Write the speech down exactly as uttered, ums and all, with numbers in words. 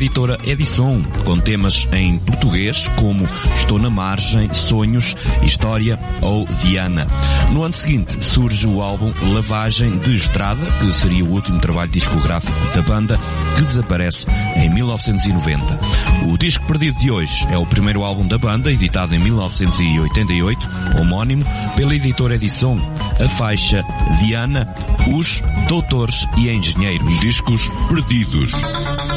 editora Edison, com temas em português como Estou na Margem, Sonhos, História ou Diana. No ano seguinte surge o álbum Lavagem de Estrada, que seria o último trabalho discográfico da banda, que desaparece em mil novecentos e noventa. O disco perdido de hoje é o primeiro álbum da banda, editado em mil novecentos e oitenta e oito, homónimo, pela editora Edison. A faixa Diana, Os Doutores e Engenheiros. Discos perdidos.